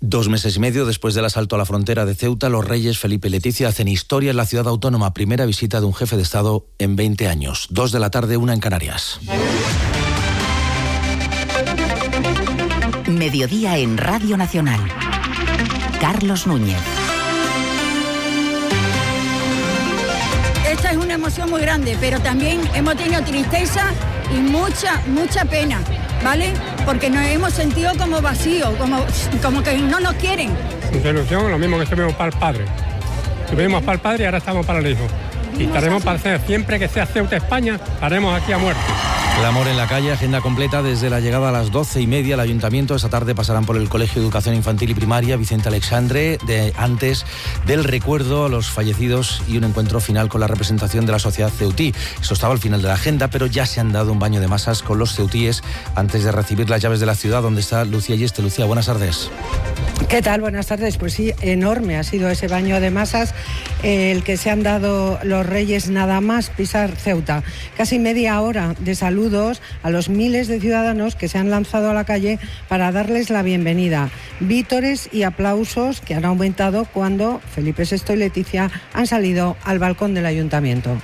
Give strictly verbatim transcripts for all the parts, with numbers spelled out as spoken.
Dos meses y medio después del asalto a la frontera de Ceuta, los reyes Felipe y Leticia hacen historia en la ciudad autónoma. Primera visita de un jefe de Estado en veinte años. Dos de la tarde, una en Canarias. Mediodía en Radio Nacional. Carlos Núñez. Esta es una emoción muy grande, pero también hemos tenido tristeza y mucha, mucha pena, ¿vale? Porque nos hemos sentido como vacíos, como, como que no nos quieren. Nuestra ilusión, lo mismo que estuvimos para el padre. Estuvimos para el padre y ahora estamos para el hijo. Y estaremos para hacer, siempre que sea Ceuta, España, estaremos aquí a muerte. Clamor en la calle, agenda completa desde la llegada a las doce y media al Ayuntamiento. Esta tarde pasarán por el Colegio de Educación Infantil y Primaria Vicente Alexandre, de, antes del recuerdo a los fallecidos y un encuentro final con la representación de la sociedad ceutí. Esto estaba al final de la agenda, pero ya se han dado un baño de masas con los ceutíes antes de recibir las llaves de la ciudad, donde está Lucía Yeste. Lucía, buenas tardes. ¿Qué tal? Buenas tardes. Pues sí, enorme ha sido ese baño de masas eh, el que se han dado los reyes nada más pisar Ceuta. Casi media hora de saludos a los miles de ciudadanos que se han lanzado a la calle para darles la bienvenida. Vítores y aplausos que han aumentado cuando Felipe sexto y Leticia han salido al balcón del Ayuntamiento.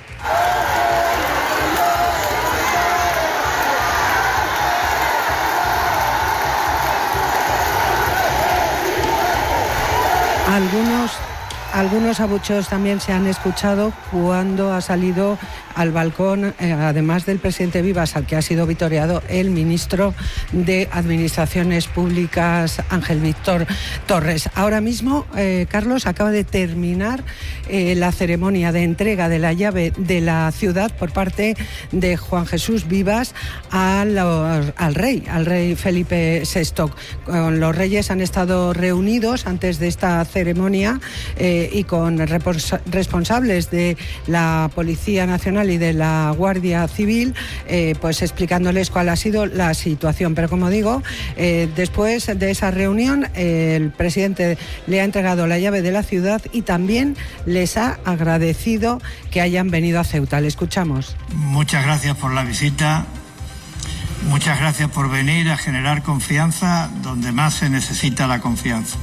Algunos, algunos abucheos también se han escuchado cuando ha salido al balcón, eh, además del presidente Vivas, al que ha sido vitoreado el ministro de Administraciones Públicas, Ángel Víctor Torres. Ahora mismo, eh, Carlos, acaba de terminar eh, la ceremonia de entrega de la llave de la ciudad por parte de Juan Jesús Vivas a los, al rey, al rey Felipe sexto. Con los reyes han estado reunidos antes de esta ceremonia eh, y con repos- responsables de la Policía Nacional y de la Guardia Civil, eh, pues explicándoles cuál ha sido la situación. Pero como digo, eh, después de esa reunión, eh, el presidente le ha entregado la llave de la ciudad y también les ha agradecido que hayan venido a Ceuta. Le escuchamos. Muchas gracias por la visita. Muchas gracias por venir a generar confianza donde más se necesita la confianza.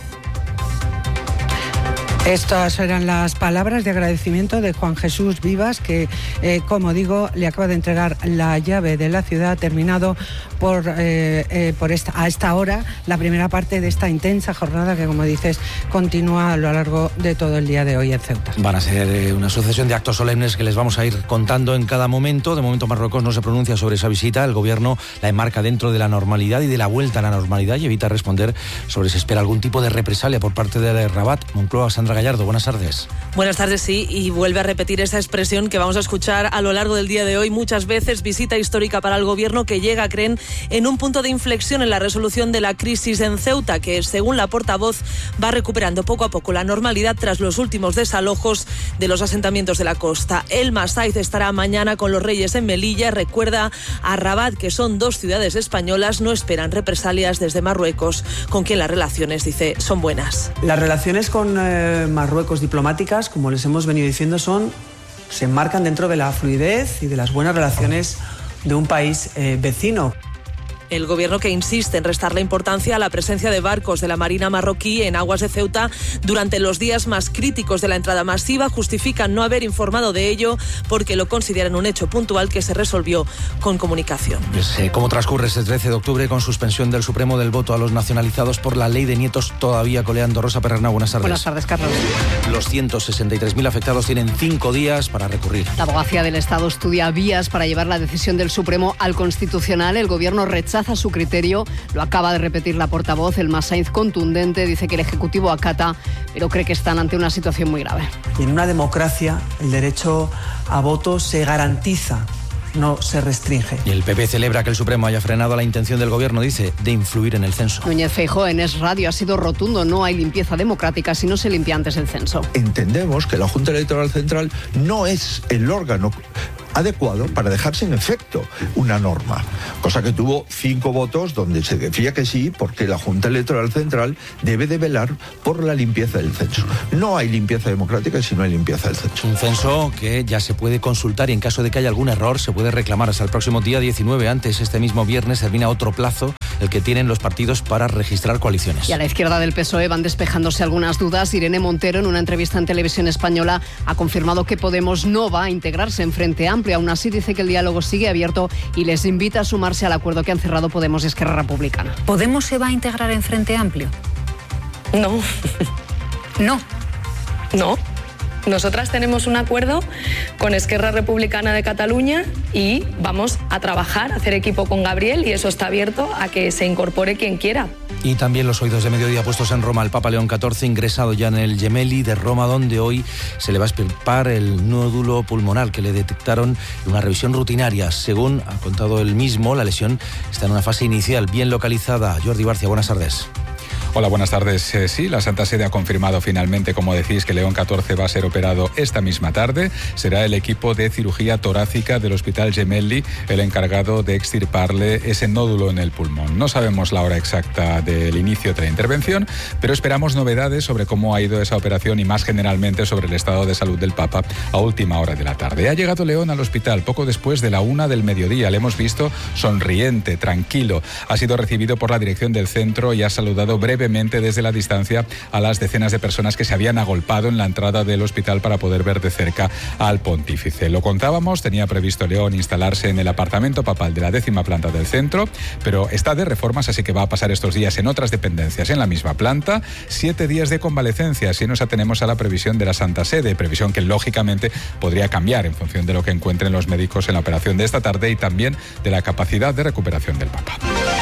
Estas eran las palabras de agradecimiento de Juan Jesús Vivas, que, eh, como digo, le acaba de entregar la llave de la ciudad, terminado por, eh, eh, por esta, a esta hora la primera parte de esta intensa jornada que, como dices, continúa a lo largo de todo el día de hoy en Ceuta. Van a ser eh, una sucesión de actos solemnes que les vamos a ir contando en cada momento. De momento Marruecos no se pronuncia sobre esa visita. El gobierno la enmarca dentro de la normalidad y de la vuelta a la normalidad y evita responder sobre si espera algún tipo de represalia por parte de Rabat. Moncloa, Sandra Gallardo, buenas tardes. Buenas tardes, sí, y vuelve a repetir esa expresión que vamos a escuchar a lo largo del día de hoy muchas veces. Visita histórica para el gobierno que llega, creen, en un punto de inflexión en la resolución de la crisis en Ceuta, que según la portavoz va recuperando poco a poco la normalidad tras los últimos desalojos de los asentamientos de la costa. Elma Saiz estará mañana con los reyes en Melilla. Recuerda a Rabat que son dos ciudades españolas, no esperan represalias desde Marruecos, con quien las relaciones, dice, son buenas. Las relaciones con eh, Marruecos diplomáticas, como les hemos venido diciendo, son se enmarcan dentro de la fluidez y de las buenas relaciones de un país eh, vecino. El gobierno que insiste en restarle importancia a la presencia de barcos de la Marina marroquí en aguas de Ceuta durante los días más críticos de la entrada masiva justifica no haber informado de ello porque lo consideran un hecho puntual que se resolvió con comunicación. Pues, eh, ¿Cómo transcurre este trece de octubre con suspensión del Supremo del voto a los nacionalizados por la ley de nietos todavía coleando? Rosa Perrena, buenas tardes. Buenas tardes, Carlos. Los ciento sesenta y tres mil afectados tienen cinco días para recurrir. La abogacía del Estado estudia vías para llevar la decisión del Supremo al Constitucional. El gobierno rechaza su criterio, lo acaba de repetir la portavoz. Elma Saiz, contundente, dice que el Ejecutivo acata, pero cree que están ante una situación muy grave. Y en una democracia el derecho a voto se garantiza, no se restringe. Y el P P celebra que el Supremo haya frenado la intención del gobierno, dice, de influir en el censo. Núñez Feijóo en Es Radio ha sido rotundo: no hay limpieza democrática si no se limpia antes el censo. Entendemos que la Junta Electoral Central no es el órgano adecuado para dejar sin efecto una norma, cosa que tuvo cinco votos donde se decía que sí, porque la Junta Electoral Central debe de velar por la limpieza del censo. No hay limpieza democrática si no hay limpieza del censo. Un censo que ya se puede consultar y en caso de que haya algún error se puede reclamar hasta el próximo día diecinueve. Antes, este mismo viernes, termina otro plazo, el que tienen los partidos para registrar coaliciones. Y a la izquierda del P S O E van despejándose algunas dudas. Irene Montero, en una entrevista en Televisión Española, ha confirmado que Podemos no va a integrarse en Frente Amplio. Aún así, dice que el diálogo sigue abierto y les invita a sumarse al acuerdo que han cerrado Podemos y Esquerra Republicana. ¿Podemos se va a integrar en Frente Amplio? No. No. No. Nosotras tenemos un acuerdo con Esquerra Republicana de Cataluña y vamos a trabajar, a hacer equipo con Gabriel, y eso está abierto a que se incorpore quien quiera. Y también los oídos de mediodía puestos en Roma. El Papa León catorce, ingresado ya en el Gemelli de Roma, donde hoy se le va a extirpar el nódulo pulmonar que le detectaron en una revisión rutinaria. Según ha contado él mismo, la lesión está en una fase inicial bien localizada. Jordi Barcia, buenas tardes. Hola, buenas tardes. Eh, sí, la Santa Sede ha confirmado finalmente, como decís, que León catorce va a ser operado esta misma tarde. Será el equipo de cirugía torácica del Hospital Gemelli el encargado de extirparle ese nódulo en el pulmón. No sabemos la hora exacta del inicio de la intervención, pero esperamos novedades sobre cómo ha ido esa operación y más generalmente sobre el estado de salud del Papa a última hora de la tarde. Ha llegado León al hospital poco después de la una del mediodía. Le hemos visto sonriente, tranquilo. Ha sido recibido por la dirección del centro y ha saludado brevemente desde la distancia a las decenas de personas que se habían agolpado en la entrada del hospital para poder ver de cerca al pontífice. Lo contábamos, tenía previsto León instalarse en el apartamento papal de la décima planta del centro, pero está de reformas, así que va a pasar estos días en otras dependencias en la misma planta. Siete días de convalecencia, si nos atenemos a la previsión de la Santa Sede, previsión que lógicamente podría cambiar en función de lo que encuentren los médicos en la operación de esta tarde y también de la capacidad de recuperación del Papa.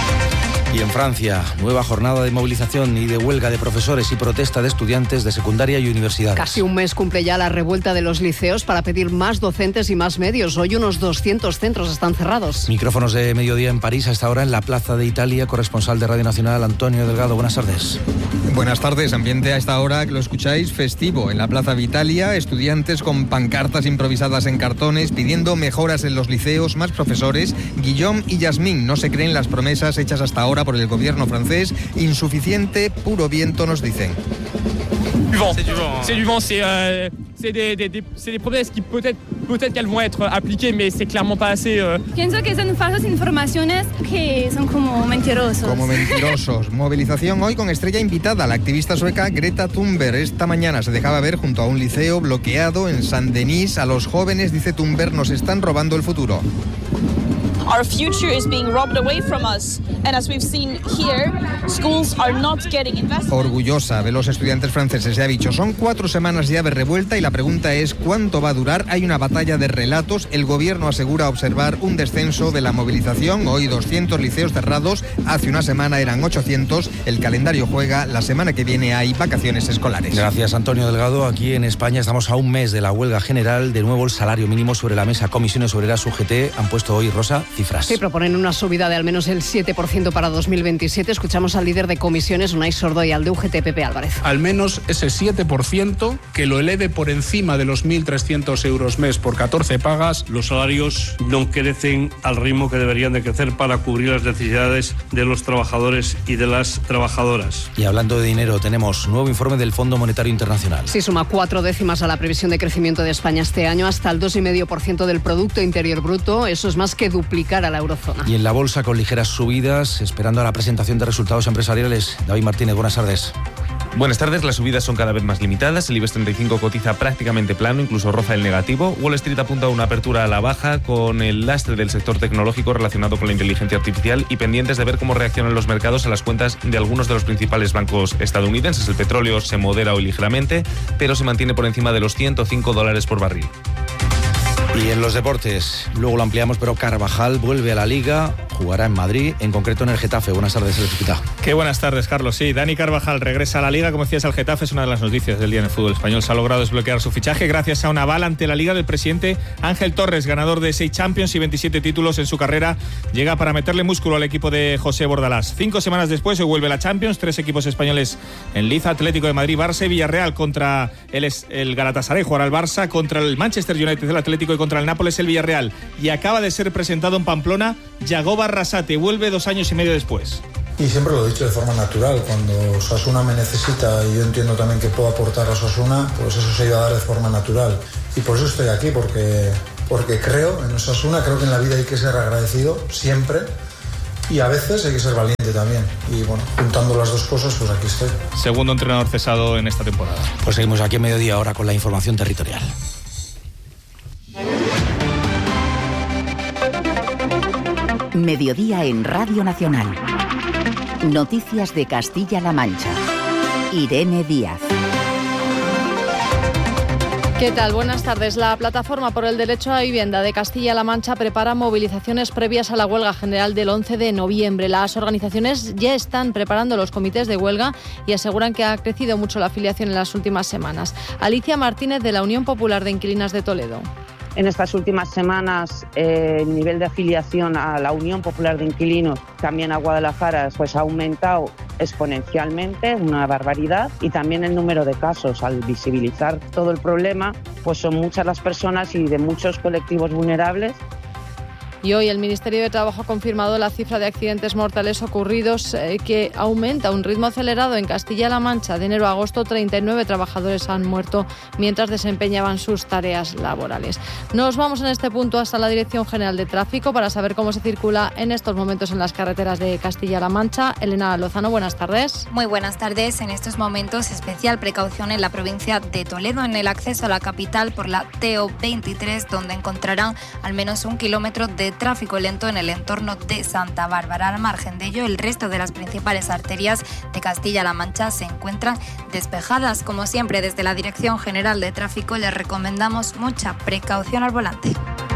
Y en Francia, nueva jornada de movilización y de huelga de profesores y protesta de estudiantes de secundaria y universidades. Casi un mes cumple ya la revuelta de los liceos para pedir más docentes y más medios. Hoy unos doscientos centros están cerrados. Micrófonos de mediodía en París, hasta ahora en la Plaza de Italia. Corresponsal de Radio Nacional, Antonio Delgado. Buenas tardes. Buenas tardes. Ambiente a esta hora que lo escucháis festivo. En la Plaza de Italia, estudiantes con pancartas improvisadas en cartones pidiendo mejoras en los liceos, más profesores. Guillaume y Yasmín no se creen las promesas hechas hasta ahora por el gobierno francés. Insuficiente, puro viento, nos dicen. C'est du vent. C'est du vent, c'est euh, c'est des, des, des, c'est des promesses qui peut-être peut-être qu'elles vont être appliquées, mais c'est clairement pas assez. Euh. Pienso que son falsas informaciones que son como mentirosos. Como mentirosos. Movilización hoy con estrella invitada, la activista sueca Greta Thunberg. Esta mañana se dejaba ver junto a un liceo bloqueado en Saint-Denis. A los jóvenes, dice Thunberg, nos están robando el futuro. Our future is being robbed away from us, and as we've seen here, schools are not getting investment. Orgullosa de los estudiantes franceses, ya ha dicho, son cuatro semanas ya de revuelta y la pregunta es ¿cuánto va a durar? Hay una batalla de relatos, el gobierno asegura observar un descenso de la movilización, hoy doscientos liceos cerrados, hace una semana eran ochocientos, el calendario juega, la semana que viene hay vacaciones escolares. Gracias, Antonio Delgado. Aquí en España estamos a un mes de la huelga general, de nuevo el salario mínimo sobre la mesa. Comisiones Obreras U G T han puesto hoy, Rosa, cifras. Sí, proponen una subida de al menos el siete por ciento para dos mil veintisiete. Escuchamos al líder de comisiones, Unai Sordo, y al de U G T, Pepe Álvarez. Al menos ese siete por ciento que lo eleve por encima de los mil trescientos euros mes por catorce pagas. Los salarios no crecen al ritmo que deberían de crecer para cubrir las necesidades de los trabajadores y de las trabajadoras. Y hablando de dinero, tenemos nuevo informe del Fondo Monetario Internacional. Sí, suma cuatro décimas a la previsión de crecimiento de España este año, hasta el dos coma cinco por ciento del Producto Interior Bruto. Eso es más que duplicar a la eurozona. Y en la bolsa con ligeras subidas, esperando a la presentación de resultados empresariales. David Martínez, buenas tardes. Buenas tardes, las subidas son cada vez más limitadas, el IBEX treinta y cinco cotiza prácticamente plano, incluso roza el negativo. Wall Street apunta a una apertura a la baja con el lastre del sector tecnológico relacionado con la inteligencia artificial y pendientes de ver cómo reaccionan los mercados a las cuentas de algunos de los principales bancos estadounidenses. El petróleo se modera hoy ligeramente, pero se mantiene por encima de los ciento cinco dólares por barril. Y en los deportes, luego lo ampliamos, pero Carvajal vuelve a la Liga, jugará en Madrid, en concreto en el Getafe. Buenas tardes, El Chiquita. Qué buenas tardes, Carlos. Sí, Dani Carvajal regresa a la Liga, como decías, al Getafe. Es una de las noticias del día en el fútbol español. Se ha logrado desbloquear su fichaje gracias a un aval ante la Liga del presidente Ángel Torres, ganador de seis Champions y veintisiete títulos en su carrera. Llega para meterle músculo al equipo de José Bordalás. Cinco semanas después se vuelve la Champions, tres equipos españoles en liza: Atlético de Madrid, Barça y Villarreal. Contra el, el Galatasaray jugará el Barça, contra el Manchester United, el Atlético, y contra contra el Nápoles el Villarreal. Y acaba de ser presentado en Pamplona Yagoba Arrasate, vuelve dos años y medio después. Y siempre lo he dicho de forma natural, cuando Osasuna me necesita y yo entiendo también que puedo aportar a Osasuna, pues eso se iba a dar de forma natural. Y por eso estoy aquí, porque, porque creo en Osasuna, creo que en la vida hay que ser agradecido siempre y a veces hay que ser valiente también. Y bueno, juntando las dos cosas, pues aquí estoy. Segundo entrenador cesado en esta temporada. Pues seguimos aquí a mediodía ahora con la información territorial. Mediodía en Radio Nacional. Noticias de Castilla-La Mancha. Irene Díaz. ¿Qué tal? Buenas tardes. La Plataforma por el Derecho a Vivienda de Castilla-La Mancha prepara movilizaciones previas a la huelga general del once de noviembre. Las organizaciones ya están preparando los comités de huelga y aseguran que ha crecido mucho la afiliación en las últimas semanas. Alicia Martínez, de la Unión Popular de Inquilinas de Toledo. En estas últimas semanas eh, el nivel de afiliación a la Unión Popular de Inquilinos, también a Guadalajara, pues ha aumentado exponencialmente, una barbaridad, y también el número de casos. Al visibilizar todo el problema, pues son muchas las personas y de muchos colectivos vulnerables. Y hoy el Ministerio de Trabajo ha confirmado la cifra de accidentes mortales ocurridos eh, que aumenta a un ritmo acelerado en Castilla-La Mancha. De enero a agosto, treinta y nueve trabajadores han muerto mientras desempeñaban sus tareas laborales. Nos vamos en este punto hasta la Dirección General de Tráfico para saber cómo se circula en estos momentos en las carreteras de Castilla-La Mancha. Elena Lozano, buenas tardes. Muy buenas tardes. En estos momentos, especial precaución en la provincia de Toledo, en el acceso a la capital por la T O veintitrés, donde encontrarán al menos un kilómetro de tráfico lento en el entorno de Santa Bárbara. Al margen de ello, el resto de las principales arterias de Castilla-La Mancha se encuentran despejadas. Como siempre, desde la Dirección General de Tráfico les recomendamos mucha precaución al volante.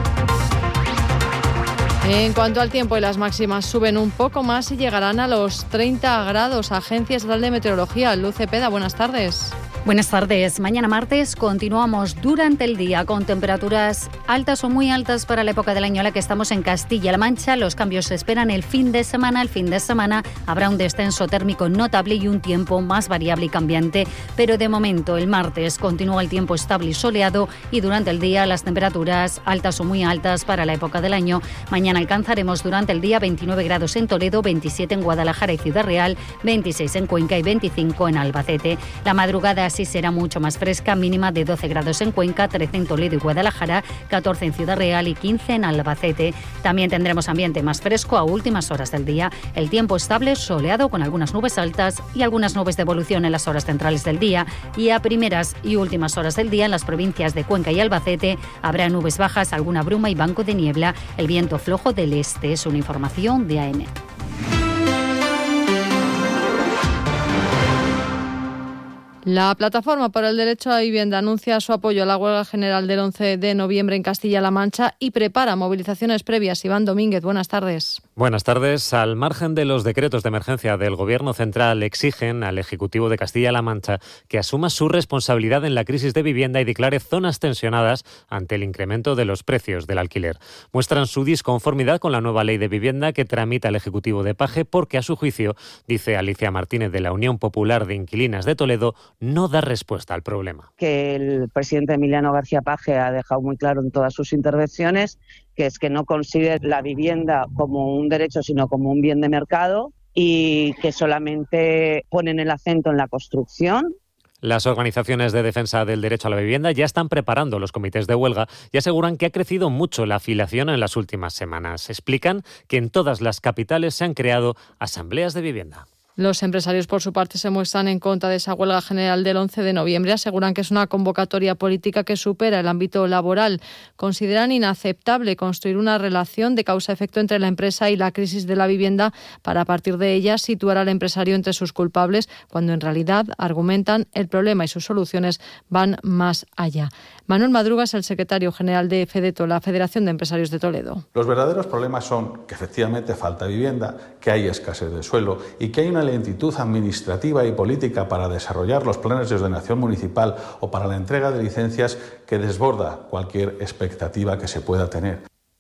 En cuanto al tiempo, las máximas suben un poco más y llegarán a los treinta grados. Agencia Estatal de Meteorología, Luz Cepeda, buenas tardes. Buenas tardes. Mañana martes continuamos durante el día con temperaturas altas o muy altas para la época del año en la que estamos en Castilla-La Mancha. Los cambios se esperan el fin de semana. El fin de semana habrá un descenso térmico notable y un tiempo más variable y cambiante. Pero de momento el martes continúa el tiempo estable y soleado y durante el día las temperaturas altas o muy altas para la época del año. Mañana alcanzaremos durante el día veintinueve grados en Toledo, veintisiete en Guadalajara y Ciudad Real, veintiséis en Cuenca y veinticinco en Albacete. La madrugada así será mucho más fresca, mínima de doce grados en Cuenca, trece en Toledo y Guadalajara, catorce en Ciudad Real y quince en Albacete. También tendremos ambiente más fresco a últimas horas del día. El tiempo estable, soleado con algunas nubes altas y algunas nubes de evolución en las horas centrales del día. Y a primeras y últimas horas del día en las provincias de Cuenca y Albacete habrá nubes bajas, alguna bruma y banco de niebla. El viento flojo del este. Es una información de A N. La Plataforma por el Derecho a Vivienda anuncia su apoyo a la huelga general del once de noviembre en Castilla-La Mancha y prepara movilizaciones previas. Iván Domínguez, buenas tardes. Buenas tardes. Al margen de los decretos de emergencia del Gobierno central, exigen al Ejecutivo de Castilla-La Mancha que asuma su responsabilidad en la crisis de vivienda y declare zonas tensionadas ante el incremento de los precios del alquiler. Muestran su disconformidad con la nueva ley de vivienda que tramita el Ejecutivo de Paje porque, a su juicio, dice Alicia Martínez de la Unión Popular de Inquilinas de Toledo, no da respuesta al problema. Que el presidente Emiliano García Paje ha dejado muy claro en todas sus intervenciones que es que no consigue la vivienda como un derecho, sino como un bien de mercado y que solamente ponen el acento en la construcción. Las organizaciones de defensa del derecho a la vivienda ya están preparando los comités de huelga y aseguran que ha crecido mucho la afiliación en las últimas semanas. Explican que en todas las capitales se han creado asambleas de vivienda. Los empresarios, por su parte, se muestran en contra de esa huelga general del once de noviembre. Aseguran que es una convocatoria política que supera el ámbito laboral. Consideran inaceptable construir una relación de causa-efecto entre la empresa y la crisis de la vivienda para, a partir de ella, situar al empresario entre sus culpables, cuando en realidad, argumentan, el problema y sus soluciones van más allá. Manuel Madruga es el secretario general de FEDETO, la Federación de Empresarios de Toledo. Los verdaderos problemas son que efectivamente falta vivienda, que hay escasez de suelo y que hay una lentitud administrativa y política para desarrollar los planes de ordenación municipal o para la entrega de licencias que desborda cualquier expectativa que se pueda tener.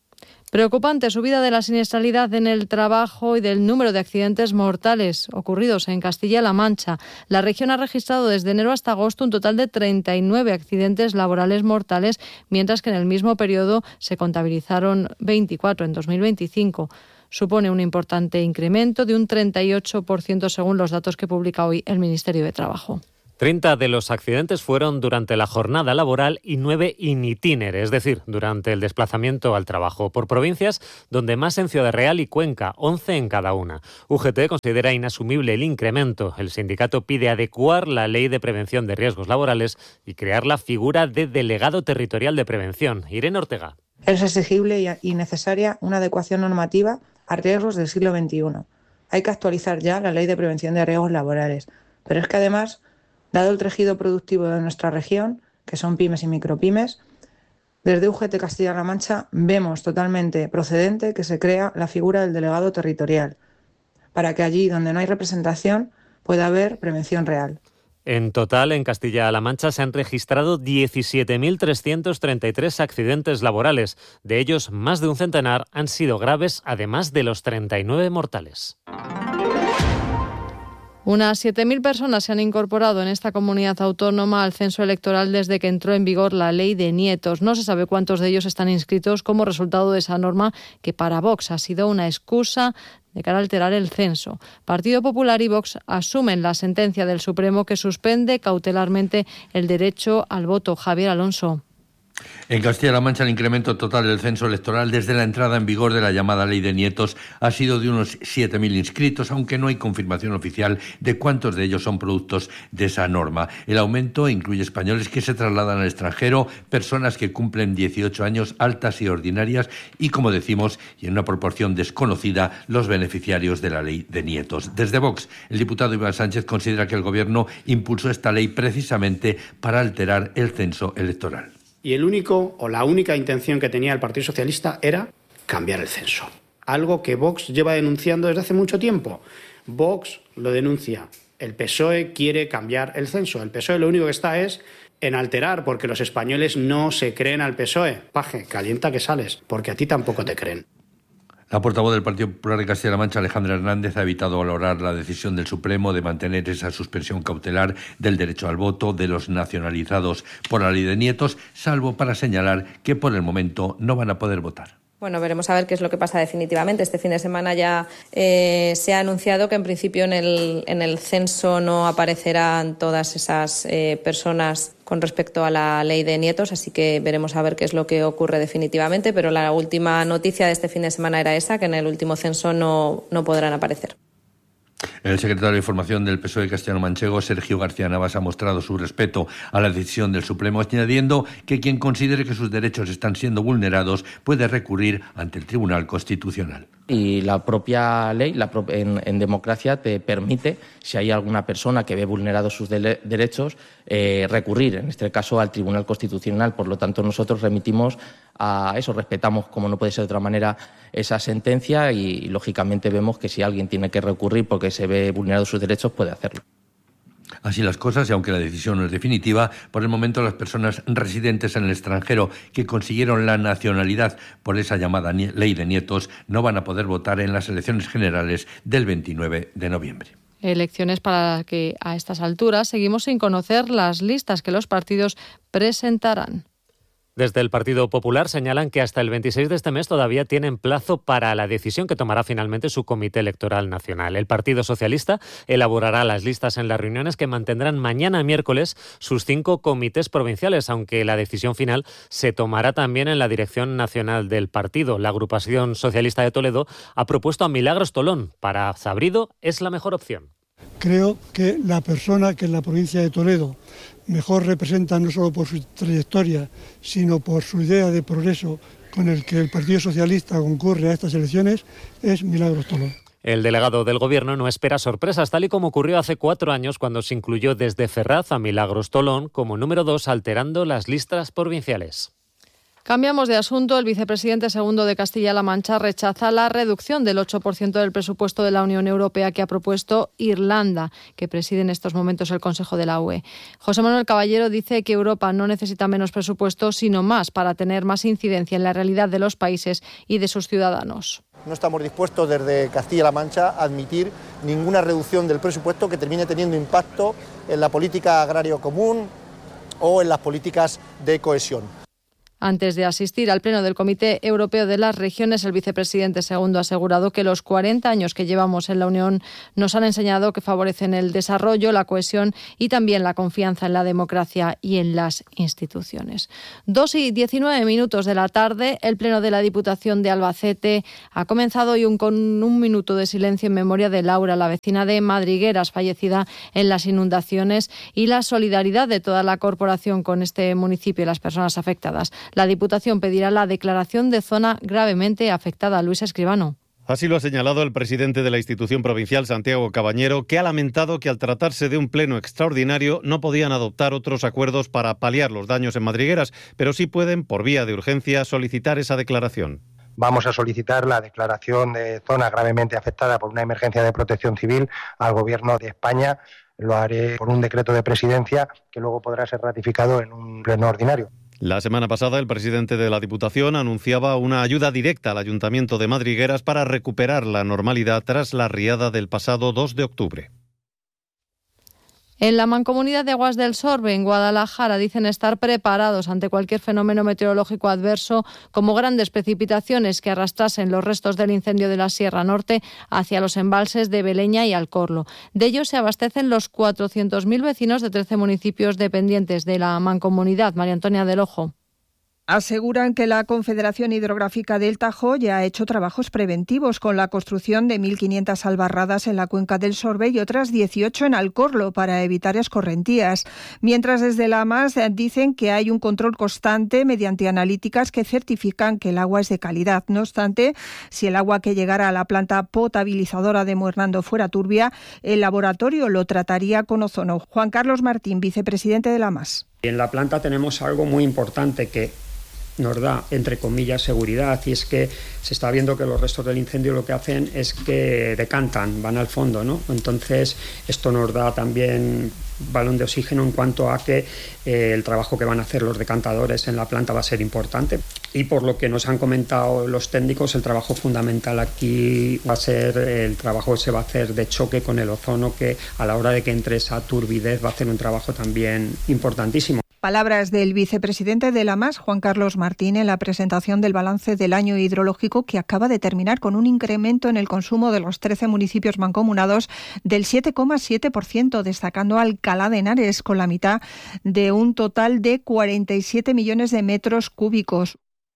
Preocupante subida de la siniestralidad en el trabajo y del número de accidentes mortales ocurridos en Castilla-La Mancha. La región ha registrado desde enero hasta agosto un total de treinta y nueve accidentes laborales mortales, mientras que en el mismo periodo se contabilizaron veinticuatro en dos mil veinticinco. Supone un importante incremento de un treinta y ocho por ciento según los datos que publica hoy el Ministerio de Trabajo. treinta de los accidentes fueron durante la jornada laboral y nueve in itinere, es decir, durante el desplazamiento al trabajo, por provincias, donde más en Ciudad Real y Cuenca, once en cada una. U G T considera inasumible el incremento. El sindicato pide adecuar la Ley de Prevención de Riesgos Laborales y crear la figura de delegado territorial de prevención. Irene Ortega. Es exigible y necesaria una adecuación normativa a riesgos del siglo veintiuno. Hay que actualizar ya la Ley de Prevención de Riesgos Laborales, pero es que además, dado el tejido productivo de nuestra región, que son pymes y micropymes, desde U G T Castilla-La Mancha vemos totalmente procedente que se crea la figura del delegado territorial, para que allí donde no hay representación pueda haber prevención real. En total, en Castilla-La Mancha se han registrado diecisiete mil trescientos treinta y tres accidentes laborales. De ellos, más de un centenar han sido graves, además de los treinta y nueve mortales. Unas siete mil personas se han incorporado en esta comunidad autónoma al censo electoral desde que entró en vigor la ley de nietos. No se sabe cuántos de ellos están inscritos como resultado de esa norma que para Vox ha sido una excusa de cara a alterar el censo. Partido Popular y Vox asumen la sentencia del Supremo que suspende cautelarmente el derecho al voto. Javier Alonso. En Castilla-La Mancha, el incremento total del censo electoral desde la entrada en vigor de la llamada Ley de Nietos ha sido de unos siete mil inscritos, aunque no hay confirmación oficial de cuántos de ellos son productos de esa norma. El aumento incluye españoles que se trasladan al extranjero, personas que cumplen dieciocho años, altas y ordinarias, y, como decimos, y en una proporción desconocida, los beneficiarios de la Ley de Nietos. Desde Vox, el diputado Iván Sánchez considera que el Gobierno impulsó esta ley precisamente para alterar el censo electoral. Y el único o la única intención que tenía el Partido Socialista era cambiar el censo. Algo que Vox lleva denunciando desde hace mucho tiempo. Vox lo denuncia. El P S O E quiere cambiar el censo. El P S O E lo único que está es en alterar, porque los españoles no se creen al P S O E. Paje, calienta que sales, porque a ti tampoco te creen. La portavoz del Partido Popular de Castilla-La Mancha, Alejandra Hernández, ha evitado valorar la decisión del Supremo de mantener esa suspensión cautelar del derecho al voto de los nacionalizados por la Ley de Nietos, salvo para señalar que por el momento no van a poder votar. Bueno, veremos a ver qué es lo que pasa definitivamente. Este fin de semana ya eh, se ha anunciado que en principio en el, en el censo no aparecerán todas esas eh, personas con respecto a la ley de nietos, así que veremos a ver qué es lo que ocurre definitivamente, pero la última noticia de este fin de semana era esa, que en el último censo no, no podrán aparecer. El secretario de Información del P S O E castellano-manchego, Sergio García Navas, ha mostrado su respeto a la decisión del Supremo, añadiendo que quien considere que sus derechos están siendo vulnerados puede recurrir ante el Tribunal Constitucional. Y la propia ley la pro- en, en democracia te permite, si hay alguna persona que ve vulnerados sus de- derechos, eh, recurrir, en este caso, al Tribunal Constitucional. Por lo tanto, nosotros remitimos a eso, respetamos, como no puede ser de otra manera, esa sentencia y, y lógicamente, vemos que si alguien tiene que recurrir porque se ve vulnerados sus derechos, puede hacerlo. Así las cosas, y aunque la decisión no es definitiva, por el momento las personas residentes en el extranjero que consiguieron la nacionalidad por esa llamada Ley de Nietos no van a poder votar en las elecciones generales del veintinueve de noviembre. Elecciones para las que a estas alturas seguimos sin conocer las listas que los partidos presentarán. Desde el Partido Popular señalan que hasta el veintiséis de este mes todavía tienen plazo para la decisión que tomará finalmente su Comité Electoral Nacional. El Partido Socialista elaborará las listas en las reuniones que mantendrán mañana miércoles sus cinco comités provinciales, aunque la decisión final se tomará también en la dirección nacional del partido. La agrupación socialista de Toledo ha propuesto a Milagros Tolón. Para Sabrido es la mejor opción. Creo que la persona que en la provincia de Toledo mejor representa, no solo por su trayectoria, sino por su idea de progreso con el que el Partido Socialista concurre a estas elecciones, es Milagros Tolón. El delegado del Gobierno no espera sorpresas, tal y como ocurrió hace cuatro años cuando se incluyó desde Ferraz a Milagros Tolón como número dos, alterando las listas provinciales. Cambiamos de asunto. El vicepresidente segundo de Castilla-La Mancha rechaza la reducción del ocho por ciento del presupuesto de la Unión Europea que ha propuesto Irlanda, que preside en estos momentos el Consejo de la U E. José Manuel Caballero dice que Europa no necesita menos presupuesto, sino más, para tener más incidencia en la realidad de los países y de sus ciudadanos. No estamos dispuestos desde Castilla-La Mancha a admitir ninguna reducción del presupuesto que termine teniendo impacto en la política agraria común o en las políticas de cohesión. Antes de asistir al pleno del Comité Europeo de las Regiones, el vicepresidente segundo ha asegurado que los cuarenta años que llevamos en la Unión nos han enseñado que favorecen el desarrollo, la cohesión y también la confianza en la democracia y en las instituciones. Dos y diecinueve minutos de la tarde, el pleno de la Diputación de Albacete ha comenzado hoy un, con un minuto de silencio en memoria de Laura, la vecina de Madrigueras, fallecida en las inundaciones, y la solidaridad de toda la corporación con este municipio y las personas afectadas. La Diputación pedirá la declaración de zona gravemente afectada. Luis Escribano. Así lo ha señalado el presidente de la institución provincial, Santiago Cabañero, que ha lamentado que al tratarse de un pleno extraordinario no podían adoptar otros acuerdos para paliar los daños en Madrigueras, pero sí pueden, por vía de urgencia, solicitar esa declaración. Vamos a solicitar la declaración de zona gravemente afectada por una emergencia de protección civil al Gobierno de España. Lo haré por un decreto de presidencia que luego podrá ser ratificado en un pleno ordinario. La semana pasada, el presidente de la Diputación anunciaba una ayuda directa al Ayuntamiento de Madrigueras para recuperar la normalidad tras la riada del pasado dos de octubre. En la Mancomunidad de Aguas del Sorbe, en Guadalajara, dicen estar preparados ante cualquier fenómeno meteorológico adverso, como grandes precipitaciones que arrastrasen los restos del incendio de la Sierra Norte hacia los embalses de Beleña y Alcorlo. De ellos se abastecen los cuatrocientos mil vecinos de trece municipios dependientes de la Mancomunidad. María Antonia del Ojo. Aseguran que la Confederación Hidrográfica del Tajo ya ha hecho trabajos preventivos con la construcción de mil quinientas albarradas en la cuenca del Sorbe y otras dieciocho en Alcorlo para evitar escorrentías. Mientras desde la AMAS dicen que hay un control constante mediante analíticas que certifican que el agua es de calidad. No obstante, si el agua que llegara a la planta potabilizadora de Muernando fuera turbia, el laboratorio lo trataría con ozono. Juan Carlos Martín, vicepresidente de la AMAS. En la planta tenemos algo muy importante que nos da, entre comillas, seguridad, y es que se está viendo que los restos del incendio lo que hacen es que decantan, van al fondo, ¿no? Entonces, esto nos da también balón de oxígeno en cuanto a que eh, el trabajo que van a hacer los decantadores en la planta va a ser importante. Y por lo que nos han comentado los técnicos, el trabajo fundamental aquí va a ser el trabajo que se va a hacer de choque con el ozono, que a la hora de que entre esa turbidez va a hacer un trabajo también importantísimo. Palabras del vicepresidente de la AMAS, Juan Carlos Martín, en la presentación del balance del año hidrológico, que acaba de terminar con un incremento en el consumo de los trece municipios mancomunados del siete coma siete por ciento, destacando Alcalá de Henares con la mitad de un total de cuarenta y siete millones de metros cúbicos.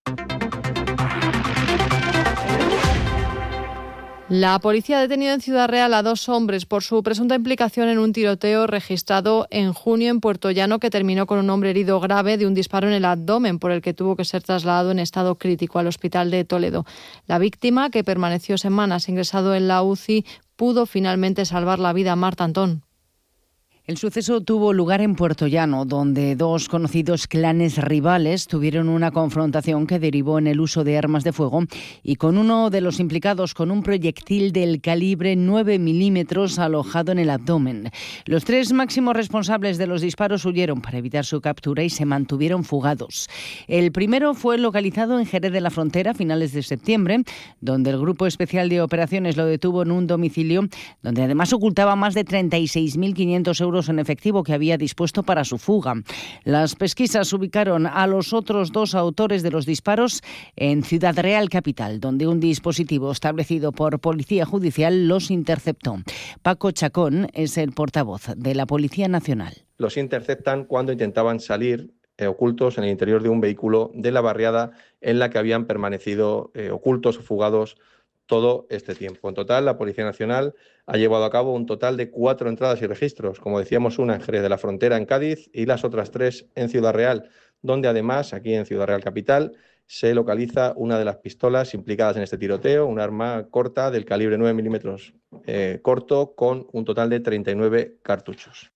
La policía ha detenido en Ciudad Real a dos hombres por su presunta implicación en un tiroteo registrado en junio en Puerto Llano, que terminó con un hombre herido grave de un disparo en el abdomen, por el que tuvo que ser trasladado en estado crítico al hospital de Toledo. La víctima, que permaneció semanas ingresado en la U C I, pudo finalmente salvar la vida. Marta Antón. El suceso tuvo lugar en Puerto Llano, donde dos conocidos clanes rivales tuvieron una confrontación que derivó en el uso de armas de fuego y con uno de los implicados con un proyectil del calibre nueve milímetros alojado en el abdomen. Los tres máximos responsables de los disparos huyeron para evitar su captura y se mantuvieron fugados. El primero fue localizado en Jerez de la Frontera a finales de septiembre, donde el Grupo Especial de Operaciones lo detuvo en un domicilio donde además ocultaba más de treinta y seis mil quinientos euros en efectivo que había dispuesto para su fuga. Las pesquisas ubicaron a los otros dos autores de los disparos en Ciudad Real capital, donde un dispositivo establecido por Policía Judicial los interceptó. Paco Chacón es el portavoz de la Policía Nacional. Los interceptan cuando intentaban salir eh, ocultos en el interior de un vehículo de la barriada en la que habían permanecido eh, ocultos o fugados todo este tiempo. En total, la Policía Nacional ha llevado a cabo un total de cuatro entradas y registros, como decíamos, una en Jerez de la Frontera, en Cádiz, y las otras tres en Ciudad Real, donde además, aquí en Ciudad Real capital, se localiza una de las pistolas implicadas en este tiroteo, un arma corta del calibre nueve milímetros eh, corto, con un total de treinta y nueve cartuchos.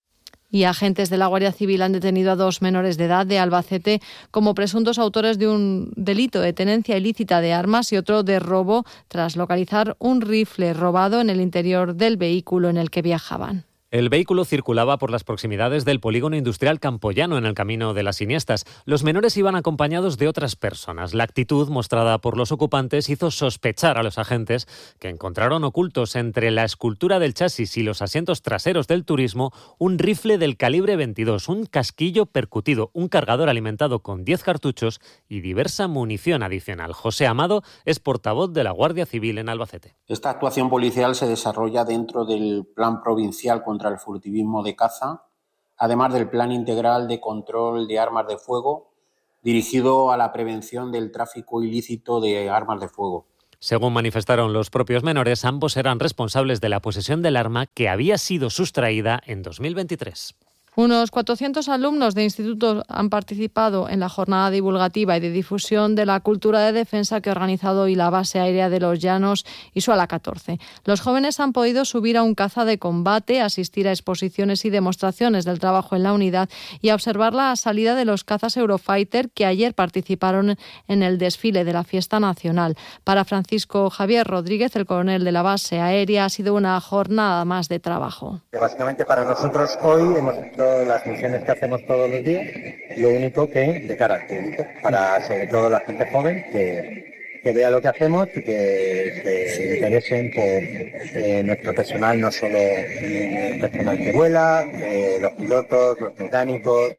Y agentes de la Guardia Civil han detenido a dos menores de edad de Albacete como presuntos autores de un delito de tenencia ilícita de armas y otro de robo tras localizar un rifle robado en el interior del vehículo en el que viajaban. El vehículo circulaba por las proximidades del polígono industrial Campoyano en el camino de las Iniestas. Los menores iban acompañados de otras personas. La actitud mostrada por los ocupantes hizo sospechar a los agentes que encontraron ocultos entre la escultura del chasis y los asientos traseros del Turismo un rifle del calibre veintidós, un casquillo percutido, un cargador alimentado con diez cartuchos y diversa munición adicional. José Amado es portavoz de la Guardia Civil en Albacete. Esta actuación policial se desarrolla dentro del Plan Provincial contra el furtivismo de caza, además del Plan Integral de Control de Armas de Fuego, dirigido a la prevención del tráfico ilícito de armas de fuego. Según manifestaron los propios menores, ambos eran responsables de la posesión del arma que había sido sustraída en dos mil veintitrés. Unos cuatrocientos alumnos de institutos han participado en la jornada divulgativa y de difusión de la cultura de defensa que ha organizado hoy la Base Aérea de los Llanos y Suala catorce. Los jóvenes han podido subir a un caza de combate, asistir a exposiciones y demostraciones del trabajo en la unidad y a observar la salida de los cazas Eurofighter que ayer participaron en el desfile de la fiesta nacional. Para Francisco Javier Rodríguez, el coronel de la Base Aérea, ha sido una jornada más de trabajo. Básicamente para nosotros hoy hemos hecho las misiones que hacemos todos los días, lo único que de cara al público, para sobre todo la gente joven que, que vea lo que hacemos y que se interesen por eh, nuestro personal, no solo el personal que vuela, eh, los pilotos, los mecánicos.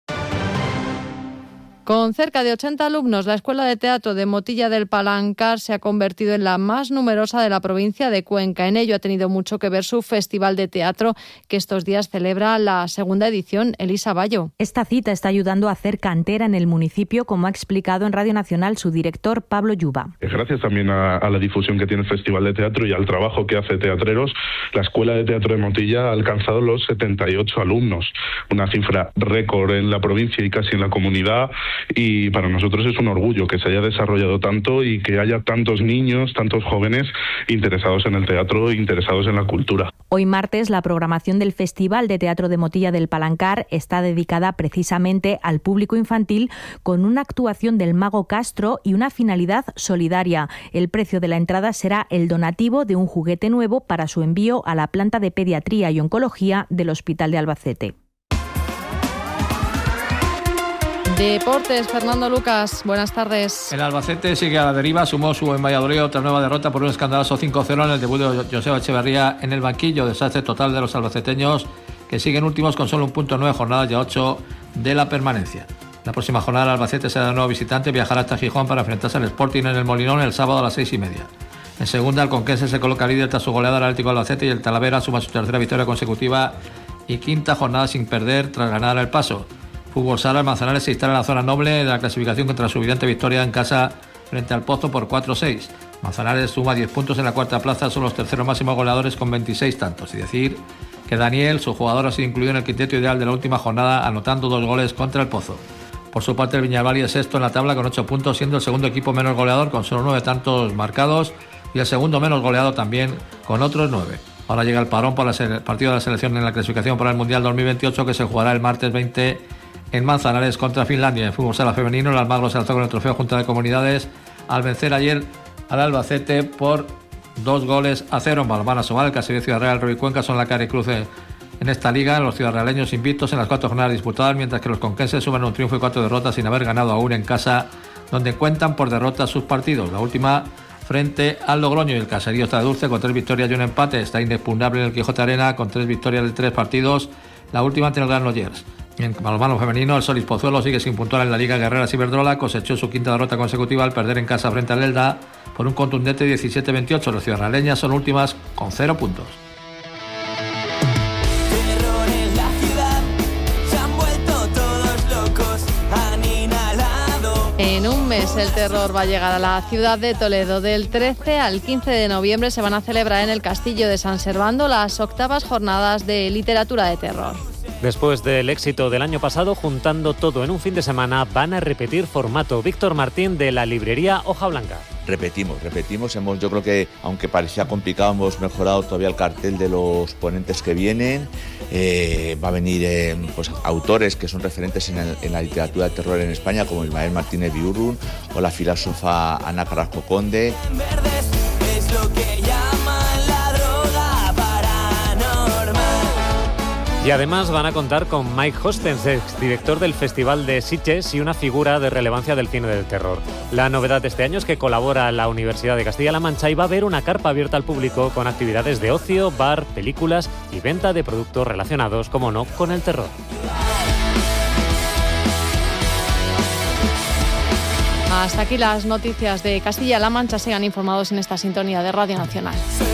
Con cerca de ochenta alumnos, la Escuela de Teatro de Motilla del Palancar se ha convertido en la más numerosa de la provincia de Cuenca. En ello ha tenido mucho que ver su Festival de Teatro, que estos días celebra la segunda edición. Elisa Bayo. Esta cita está ayudando a hacer cantera en el municipio, como ha explicado en Radio Nacional su director, Pablo Yuba. Gracias también a, a la difusión que tiene el Festival de Teatro y al trabajo que hace Teatreros, la Escuela de Teatro de Motilla ha alcanzado los setenta y ocho alumnos, una cifra récord en la provincia y casi en la comunidad. Y para nosotros es un orgullo que se haya desarrollado tanto y que haya tantos niños, tantos jóvenes interesados en el teatro, interesados en la cultura. Hoy martes la programación del Festival de Teatro de Motilla del Palancar está dedicada precisamente al público infantil con una actuación del Mago Castro y una finalidad solidaria. El precio de la entrada será el donativo de un juguete nuevo para su envío a la planta de pediatría y oncología del Hospital de Albacete. Deportes, Fernando Lucas, buenas tardes. El Albacete sigue a la deriva, sumó su en Valladolid otra nueva derrota por un escandaloso cinco cero en el debut de Joseba Echeverría en el banquillo. Desastre total de los albaceteños, que siguen últimos con solo un punto en nueve jornadas y a ocho de la permanencia. La próxima jornada el Albacete será de nuevo visitante, viajará hasta Gijón para enfrentarse al Sporting en el Molinón el sábado a las seis y media. En segunda, el Conquense se coloca líder tras su goleada al Atlético Albacete y el Talavera suma su tercera victoria consecutiva y quinta jornada sin perder tras ganar el Paso. Fútbol Sala, el Manzanares se instala en la zona noble de la clasificación contra su brillante victoria en casa frente al Pozo por cuatro seis. Manzanares suma diez puntos en la cuarta plaza, son los terceros máximos goleadores con veintiséis tantos. Y decir que Daniel, su jugador, ha sido incluido en el quinteto ideal de la última jornada, anotando dos goles contra el Pozo. Por su parte, el Viñalbal es sexto en la tabla con ocho puntos, siendo el segundo equipo menos goleador con solo nueve tantos marcados y el segundo menos goleado también con otros nueve. Ahora llega el parón por el partido de la selección en la clasificación para el Mundial dos mil veintiocho, que se jugará el martes veinte en Manzanares contra Finlandia. En fútbol sala femenino, el Almagro se alzó con el trofeo Junta de Comunidades al vencer ayer al Albacete por dos goles a cero. En balonmano Somal, el Caserío Ciudad Real, Rey Cuenca son la cara y cruce en esta liga. Los ciudadrealeños invictos en las cuatro jornadas disputadas, mientras que los conquenses suman un triunfo y cuatro derrotas sin haber ganado aún en casa, donde cuentan por derrotas sus partidos. La última frente al Logroño, y el Caserío está de dulce con tres victorias y un empate. Está inexpugnable en el Quijote Arena con tres victorias de tres partidos, la última ante el Granollers. En balonmano femenino, el Solís Pozuelo sigue sin puntuar en la Liga Guerreras Iberdrola, cosechó su quinta derrota consecutiva al perder en casa frente al Elda por un contundente diecisiete veintiocho. Los ciudadaleñas son últimas con cero puntos. En un mes el terror va a llegar a la ciudad de Toledo. Del trece al quince de noviembre se van a celebrar en el Castillo de San Servando las octavas jornadas de literatura de terror. Después del éxito del año pasado, juntando todo en un fin de semana, van a repetir formato. Víctor Martín, de la librería Hoja Blanca. repetimos, repetimos. Hemos, yo creo que, aunque parecía complicado, hemos mejorado todavía el cartel de los ponentes que vienen. Eh, va a venir eh, pues, autores que son referentes en, el, en la literatura de terror en España, como Ismael Martínez Biurrun o la filósofa Ana Carrasco Conde. Es lo que llaman la droga paranormal. Y además van a contar con Mike Hostens, exdirector del Festival de Sitges y una figura de relevancia del cine del terror. La novedad de este año es que colabora la Universidad de Castilla-La Mancha y va a haber una carpa abierta al público con actividades de ocio, bar, películas y venta de productos relacionados, como no, con el terror. Hasta aquí las noticias de Castilla-La Mancha. Sigan informados en esta sintonía de Radio Nacional.